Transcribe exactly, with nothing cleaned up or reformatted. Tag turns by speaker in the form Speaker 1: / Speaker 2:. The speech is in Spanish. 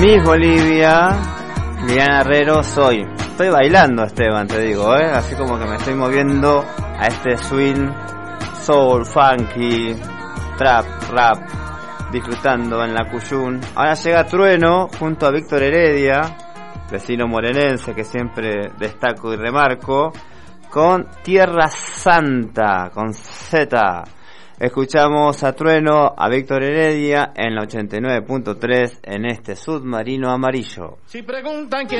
Speaker 1: Miss Bolivia, Liliana Herrero, soy. Estoy bailando, Esteban, te digo, ¿eh? Así como que me estoy moviendo a este swing, soul, funky, trap, rap, disfrutando en la Cuyún. Ahora llega Trueno junto a Víctor Heredia, vecino morenense que siempre destaco y remarco, con Tierra Santa, con Z. Escuchamos a Trueno, a Víctor Heredia en la ochenta y nueve punto tres en este Submarino Amarillo.
Speaker 2: Si preguntan quién